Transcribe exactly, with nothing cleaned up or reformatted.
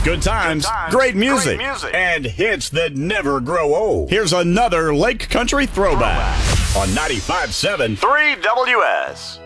Good times, great music, and hits that never grow old. Here's another Lake Country throwback on ninety-five point seven three W S.